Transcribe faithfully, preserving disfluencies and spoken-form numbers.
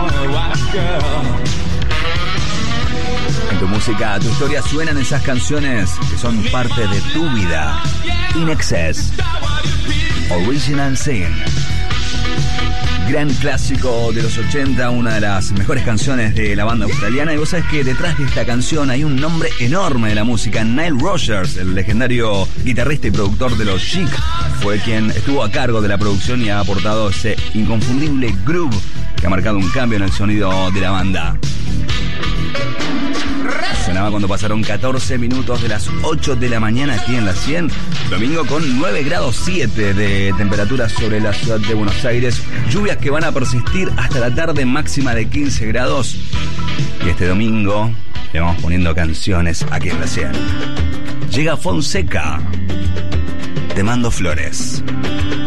En tu música, tu historia, suenan esas canciones que son parte de tu vida. In Excess, Original Sin. Gran clásico de los ochenta, una de las mejores canciones de la banda australiana. Y vos sabés que detrás de esta canción hay un nombre enorme de la música. Nile Rodgers, el legendario guitarrista y productor de los Chic, fue quien estuvo a cargo de la producción y ha aportado ese inconfundible groove que ha marcado un cambio en el sonido de la banda. Sonaba cuando pasaron catorce minutos de las ocho de la mañana aquí en la cien. Domingo con nueve grados siete de temperatura sobre la ciudad de Buenos Aires. Lluvias que van a persistir hasta la tarde, máxima de quince grados. Y este domingo le vamos poniendo canciones aquí en la cien. Llega Fonseca. Te mando flores.